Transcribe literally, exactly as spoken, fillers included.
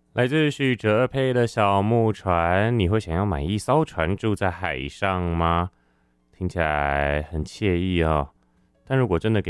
来自许哲佩的小木船，你会想要买一艘船住在海上吗？听起来很惬意哦。但如果真的给